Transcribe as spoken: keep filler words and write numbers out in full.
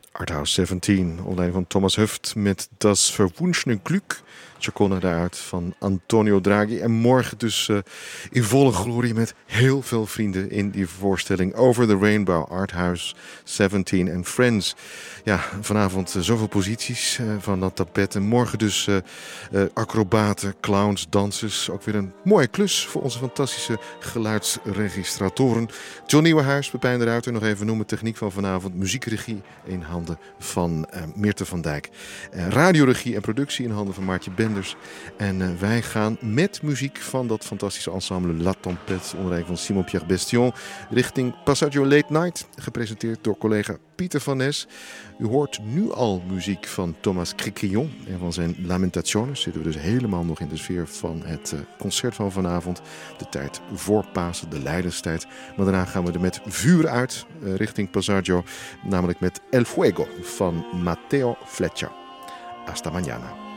Arthouse zeventien, onder leiding van Thomas Huft met Das Verwunschene Glück. Chaconne daaruit van Antonio Draghi. En morgen dus uh, in volle glorie met heel veel vrienden in die voorstelling Over the Rainbow, Arthouse zeventien en Friends. Ja, vanavond uh, zoveel posities uh, van dat tapet. En morgen dus uh, uh, acrobaten, clowns, dansers. Ook weer een mooie klus voor onze fantastische geluidsregistratoren. John Nieuwenhuis, Pepijn de Ruiter, nog even noemen. Techniek van vanavond, muziekregie in handen van uh, Meerte van Dijk. Uh, radioregie en productie in handen van Maartje Benders. En uh, wij gaan met muziek van dat fantastische ensemble La Tempête, onder leiding van Simon-Pierre Bestion, richting Passaggio Late Night, gepresenteerd door collega Pieter van Nes. U hoort nu al muziek van Thomas Criquillon en van zijn Lamentationes. Zitten we dus helemaal nog in de sfeer van het uh, concert van vanavond. De tijd voor Pasen, de lijdenstijd. Maar daarna gaan we er met vuur uit uh, richting Passaggio, namelijk met El Fuego van Matteo Fleccia. Hasta mañana.